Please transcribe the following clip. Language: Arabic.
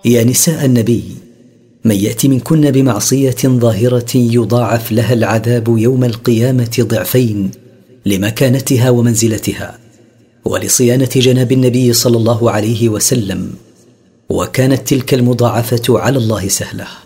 يا نساء النبي، من يأت منكن بمعصية ظاهرة يضاعف لها العذاب يوم القيامة ضعفين لمكانتها ومنزلتها ولصيانة جناب النبي صلى الله عليه وسلم، وكانت تلك المضاعفة على الله سهلة.